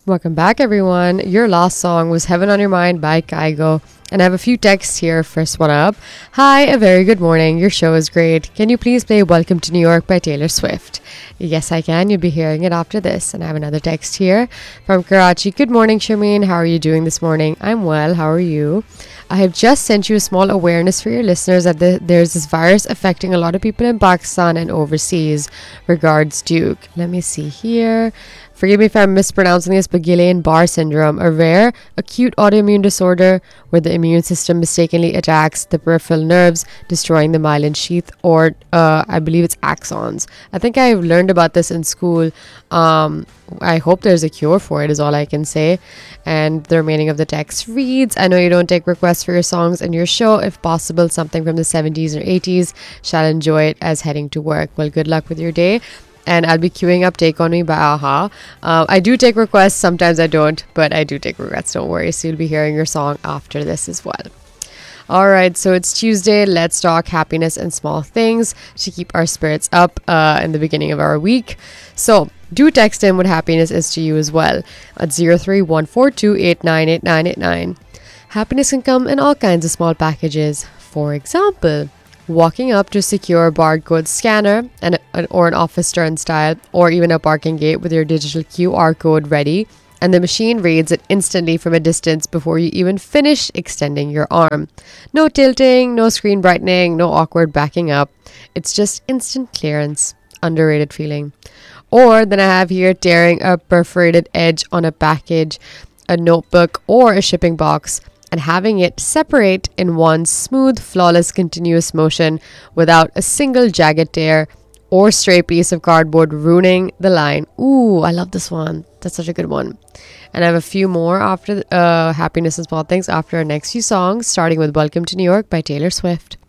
Welcome back, everyone. Your last song was Heaven on Your Mind by Kygo. And I have a few texts here. First one up. Hi, a very good morning. Your show is great. Can you please play Welcome to New York by Taylor Swift? Yes, I can. You'll be hearing it after this. And I have another text here from Karachi. Good morning, Shameen. How are you doing this morning? I'm well. How are you? I have just sent you a small awareness for your listeners that there's this virus affecting a lot of people in Pakistan and overseas. Regards, Duke. Let me see here. Forgive me if I'm mispronouncing this, but Guillain-Barré syndrome, a rare acute autoimmune disorder where the immune system mistakenly attacks the peripheral nerves, destroying the myelin sheath, or I believe it's axons. I think I learned about this in school. I hope there's a cure for it, is all I can say. And the remaining of the text reads, I know you don't take requests for your songs in your show. If possible, something from the 70s or 80s. Shall enjoy it as heading to work. Well, good luck with your day. And I'll be queuing up Take On Me by Aha. I do take requests. Sometimes I don't, but I do take requests. Don't worry. So you'll be hearing your song after this as well. All right, so it's Tuesday. Let's talk happiness and small things to keep our spirits up in the beginning of our week. So do text in what happiness is to you as well at 031428988989. Happiness can come in all kinds of small packages. For example, walking up to a secure barcode scanner or an office turnstile or even a parking gate with your digital QR code ready, and the machine reads it instantly from a distance before you even finish extending your arm. No tilting, no screen brightening, no awkward backing up. It's just instant clearance. Underrated feeling. Or then I have here tearing a perforated edge on a package, a notebook, or a shipping box, and having it separate in one smooth, flawless, continuous motion without a single jagged tear or stray piece of cardboard ruining the line. Ooh, I love this one. That's such a good one. And I have a few more after happiness and small things after our next few songs, starting with Welcome to New York by Taylor Swift.